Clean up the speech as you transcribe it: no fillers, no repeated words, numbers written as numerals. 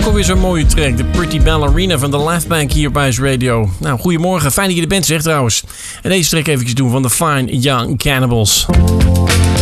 Ook alweer zo'n mooie track. The Pretty Ballerina van de Left Bank hier bij Ice Radio. Nou, goedemorgen. Fijn dat je er bent, zeg trouwens. En deze track eventjes doen van de Fine Young Cannibals.